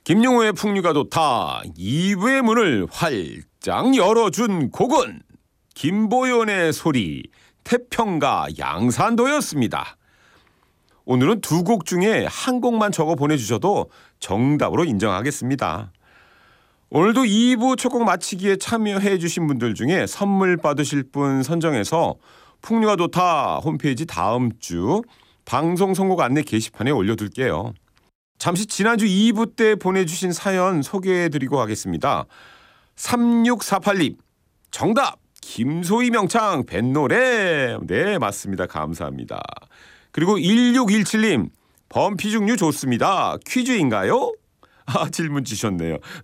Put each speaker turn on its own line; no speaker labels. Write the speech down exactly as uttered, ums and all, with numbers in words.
김용호의 풍류가 좋다 이 부의 문을 활짝 열어준 곡은 김보연의 소리 태평가 양산도였습니다. 오늘은 두 곡 중에 한 곡만 적어 보내주셔도 정답으로 인정하겠습니다. 오늘도 이 부 첫 곡 마치기에 참여해 주신 분들 중에 선물 받으실 분 선정해서 풍류가 좋다 홈페이지 다음 주 방송 선곡 안내 게시판에 올려둘게요. 잠시 지난주 이 부 때 보내주신 사연 소개해드리고 가겠습니다. 삼육사팔 님 정답 김소희 명창 뱃노래. 네 맞습니다. 감사합니다. 그리고 일육일칠 님 범피중류 좋습니다. 퀴즈인가요? 아, 질문 주셨네요.